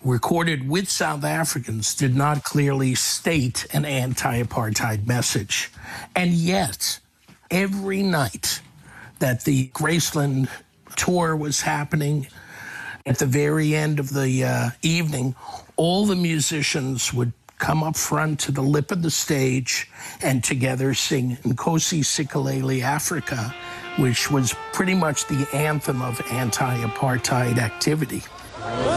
recorded with South Africans, did not clearly state an anti-apartheid message. And yet, every night that the Graceland tour was happening, at the very end of the evening, all the musicians would come up front to the lip of the stage and together sing Nkosi Sikelel' Africa, which was pretty much the anthem of anti-apartheid activity.